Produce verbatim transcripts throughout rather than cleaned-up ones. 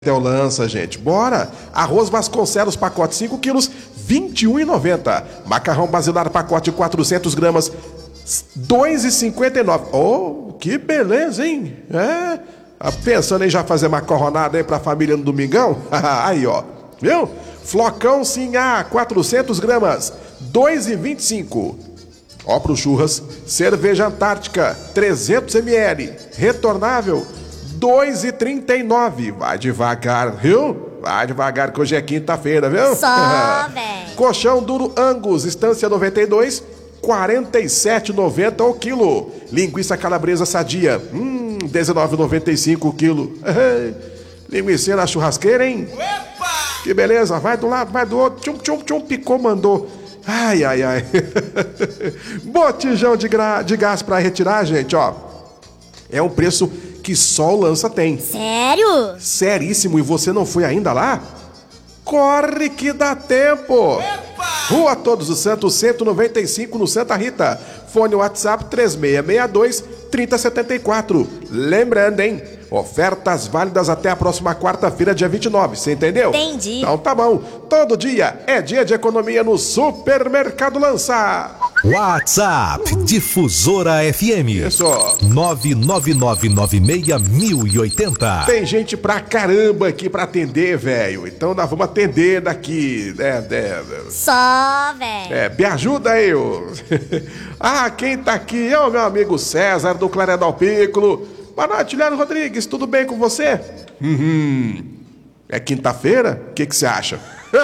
Até o lança, gente. Bora! Arroz Vasconcelos, pacote cinco quilos, vinte e um reais e noventa centavos. Macarrão Basilar, pacote quatrocentas gramas, dois reais e cinquenta e nove centavos. Oh, que beleza, hein? É? Pensando em já fazer macarronada aí pra família no domingão? Aí, ó. Viu? Flocão Sinhá, quatrocentas gramas, dois reais e vinte e cinco centavos. Ó pro churras. Cerveja Antártica, trezentos mililitros. Retornável, dois reais e trinta e nove centavos. Vai devagar, viu? Vai devagar que hoje é quinta-feira, viu? Só, velho. Colchão duro Angus, Estância noventa e dois, quarenta e sete reais e noventa centavos o quilo. Linguiça calabresa sadia, hum, dezenove reais e noventa e cinco centavos o quilo. Linguiça na churrasqueira, hein? Opa! Que beleza, vai do lado, vai do outro. Tchum, tchum, tchum, picou, mandou. Ai, ai, ai. Botijão de, gra... de gás pra retirar, gente, ó. É um preço que só o Lança tem. Sério? Seríssimo, e você não foi ainda lá? Corre que dá tempo! Epa! Rua Todos os Santos, cento e noventa e cinco, no Santa Rita. Fone WhatsApp três seis seis dois, três zero sete quatro. Lembrando, hein? Ofertas válidas até a próxima quarta-feira, dia vinte e nove, você entendeu? Entendi. Então tá bom. Todo dia é dia de economia no Supermercado Lança. WhatsApp Difusora F M. Isso. nove nove nove nove seis mil e oitenta. Tem gente pra caramba aqui pra atender, velho. Então nós vamos atender daqui. É, é, Só, velho. é, me ajuda aí, ô. Ah, quem tá aqui é o meu amigo César do Claredal Piccolo. Boa noite, Leandro Rodrigues, tudo bem com você? Uhum. É quinta-feira? O que que você acha?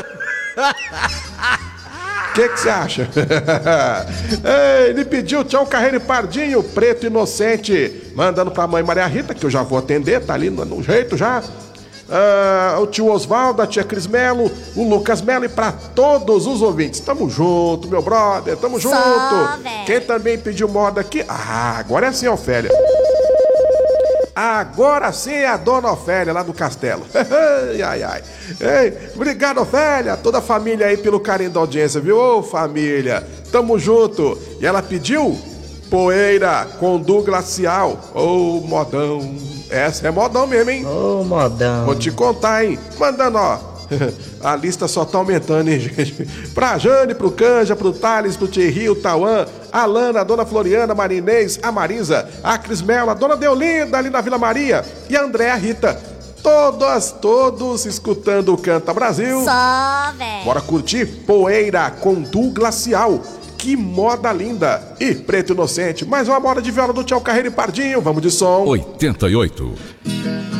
O que que você acha? Ei, ele pediu tchau Carreiro e Pardinho, preto inocente, mandando pra mãe Maria Rita, que eu já vou atender, tá ali no, no jeito já. Ah, o tio Osvaldo, a tia Cris Melo, o Lucas Melo e pra todos os ouvintes. Tamo junto, meu brother, tamo junto. Véio. Quem também pediu moda aqui? Ah, agora é sim, Ofélia. Agora sim é a dona Ofélia lá do Castelo. Ai, ai, ai. Ei, obrigado, Ofélia. Toda a família aí pelo carinho da audiência, viu? Ô, família, tamo junto. E ela pediu Poeira com Du Glacial. Ô, modão. Essa é modão mesmo, hein? Ô, modão. Vou te contar, hein? Mandando, ó. A lista só tá aumentando, hein, gente? Pra Jane, pro Canja, pro Thales, pro Thierry, o Tauan, a Lana, a Dona Floriana, a Marinês, a Marisa, a Cris Melo, a Dona Deolinda ali na Vila Maria e a Andréa Rita. Todas, todos escutando o Canta Brasil. Só, velho. Bora curtir Poeira com Du Glacial. Que moda linda. E Preto Inocente. Mais uma moda de viola do Tchau Carreiro e Pardinho. Vamos de som. oitenta e oito.